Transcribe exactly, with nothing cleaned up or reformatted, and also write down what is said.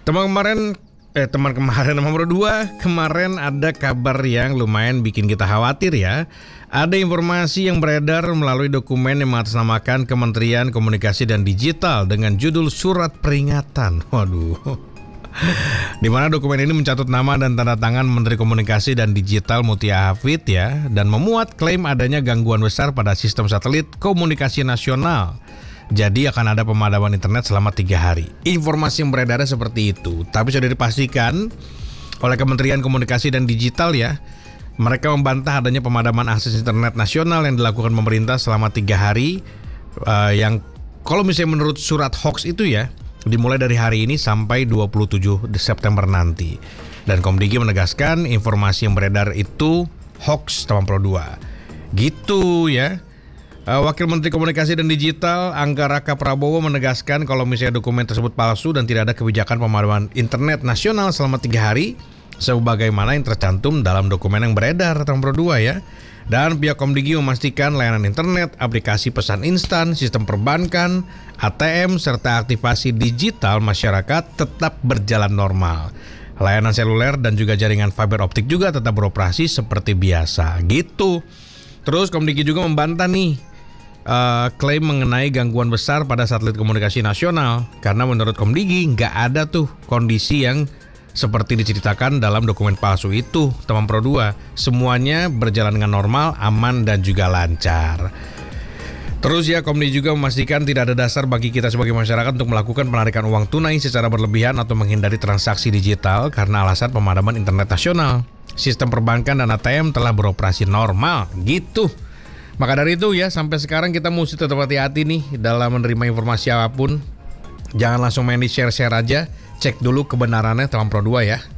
Teman kemarin eh teman kemarin nomor dua, kemarin ada kabar yang lumayan bikin kita khawatir ya. Ada informasi yang beredar melalui dokumen yang mengatasnamakan Kementerian Komunikasi dan Digital dengan judul Surat Peringatan. Waduh. Di mana dokumen ini mencatat nama dan tanda tangan Menteri Komunikasi dan Digital Mutia Hafid ya, dan memuat klaim adanya gangguan besar pada sistem satelit komunikasi nasional. Jadi akan ada pemadaman internet selama tiga hari. Informasi yang beredar seperti itu. Tapi sudah dipastikan oleh Kementerian Komunikasi dan Digital ya, mereka membantah adanya pemadaman akses internet nasional yang dilakukan pemerintah selama tiga hari. uh, Yang kalau misalnya menurut surat hoax itu ya, dimulai dari hari ini sampai dua puluh tujuh September nanti. Dan Komdigi menegaskan informasi yang beredar itu hoax teman Pro dua. Gitu ya. Wakil Menteri Komunikasi dan Digital Angga Raka Prabowo menegaskan kalau misalnya dokumen tersebut palsu dan tidak ada kebijakan pemadaman internet nasional selama tiga hari sebagaimana yang tercantum dalam dokumen yang beredar teman Pro dua ya. Dan pihak Komdigi memastikan layanan internet, aplikasi pesan instan, sistem perbankan, A T M serta aktivasi digital masyarakat tetap berjalan normal. Layanan seluler dan juga jaringan fiber optik juga tetap beroperasi seperti biasa gitu. Terus Komdigi juga membantah nih Uh, klaim mengenai gangguan besar pada satelit komunikasi nasional, karena menurut Komdigi nggak ada tuh kondisi yang seperti diceritakan dalam dokumen palsu itu teman Pro dua. Semuanya berjalan dengan normal, aman dan juga lancar. Terus ya, Komdigi juga memastikan tidak ada dasar bagi kita sebagai masyarakat untuk melakukan penarikan uang tunai secara berlebihan atau menghindari transaksi digital karena alasan pemadaman internet nasional. Sistem perbankan dan A T M telah beroperasi normal gitu. Maka dari itu ya, sampai sekarang kita mesti tetap hati-hati nih dalam menerima informasi apapun. Jangan langsung main di share-share aja, cek dulu kebenarannya teman Pro dua ya.